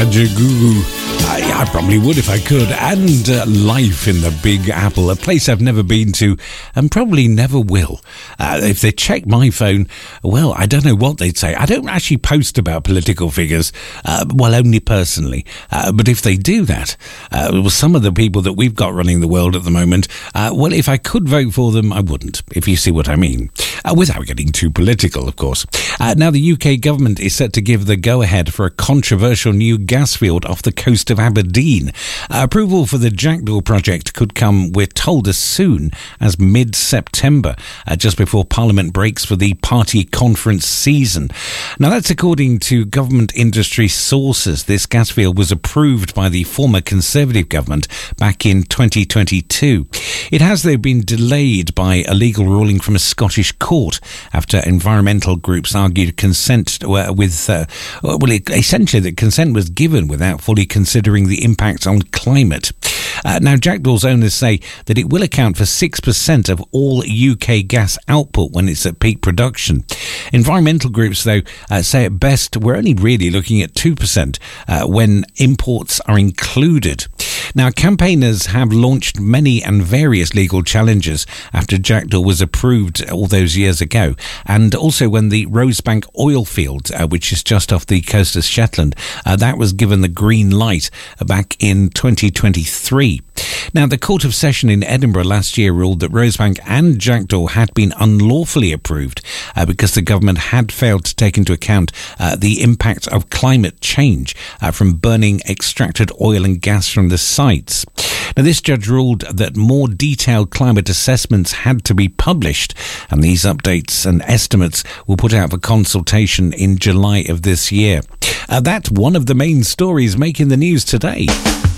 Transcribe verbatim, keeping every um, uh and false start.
Kajagoogoo. I, I probably would if I could. And uh, Life in the Big Apple, a place I've never been to and probably never will. Uh, if they check my phone, well, I don't know what they'd say. I don't actually post about political figures, uh, well, only personally. Uh, but if they do that, uh, well, some of the people that we've got running the world at the moment, uh, well, if I could vote for them, I wouldn't, if you see what I mean. Uh, without getting too political, of course. Uh, now, the U K government is set to give the go-ahead for a controversial new gas field off the coast of Aberdeen. Uh, approval for the Jackdaw project could come, we're told, as soon as mid-September, uh, just before Parliament breaks for the party conference season. Now, that's according to government industry sources. This gas field was approved by the former Conservative government back in twenty twenty-two. It has, though, been delayed by a legal ruling from a Scottish court after environmental groups argued consent uh, with, uh, well, it, essentially that consent was given without fully considering the impact on climate. Uh, now, Jackdaw's owners say that it will account for six percent of all U K gas output when it's at peak production. Environmental groups, though, uh, say at best we're only really looking at two percent uh, when imports are included. Now, campaigners have launched many and various legal challenges after Jackdaw was approved all those years ago, and also when the Rosebank oil field, uh, which is just off the coast of Shetland, uh, that was given the green light back in twenty twenty-three. Now, the Court of Session in Edinburgh last year ruled that Rosebank and Jackdaw had been unlawfully approved uh, because the government had failed to take into account uh, the impact of climate change uh, from burning extracted oil and gas from the sites. Now, this judge ruled that more detailed climate assessments had to be published, and these updates and estimates were put out for consultation in July of this year. Uh, that's one of the main stories making the news today.